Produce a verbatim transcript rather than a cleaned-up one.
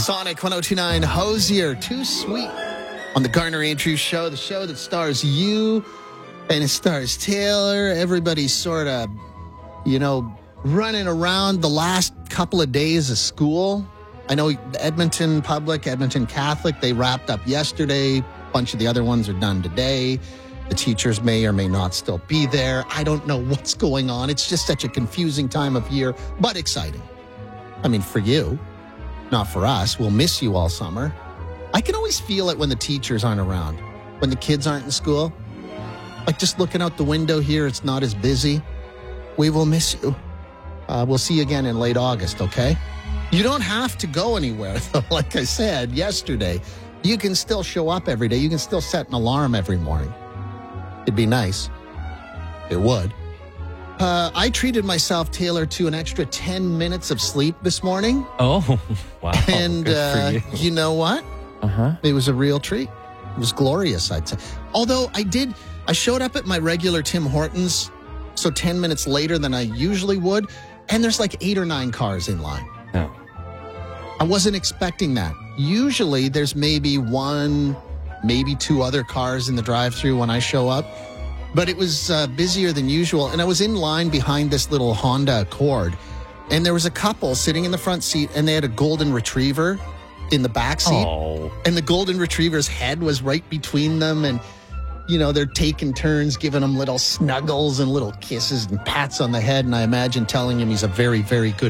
Sonic one oh two point nine, Hosier, Too Sweet on the Garner Andrews Show, the show that stars you and it stars Taylor. Everybody's sort of, you know, running around the last couple of days of school. I know Edmonton Public, Edmonton Catholic, they wrapped up yesterday. A bunch of the other ones are done today. The teachers may or may not still be there. I don't know what's going on. It's just such a confusing time of year, but exciting. I mean, for you, not for us. We'll miss you all summer. I can always feel it when the teachers aren't around, when the kids aren't in school. Like just looking out the window here, it's not as busy. We will miss you. Uh, we'll see you again in late August, okay? You don't have to go anywhere, though. Like I said yesterday, you can still show up every day. You can still set an alarm every morning. It'd be nice. It would. Uh, I treated myself, Taylor, to an extra ten minutes of sleep this morning. Oh, wow. And uh, you. you know what? Uh-huh. It was a real treat. It was glorious, I'd say. Although I did, I showed up at my regular Tim Hortons, so ten minutes later than I usually would, and there's like eight or nine cars in line. No. I wasn't expecting that. Usually there's maybe one, maybe two other cars in the drive-thru when I show up, but it was uh, busier than usual, and I was in line behind this little Honda Accord, and there was a couple sitting in the front seat, and they had a golden retriever in the back seat, Oh. and the golden retriever's head was right between them, and you know, they're taking turns giving him little snuggles and little kisses and pats on the head, and I imagine telling him he's a very, very good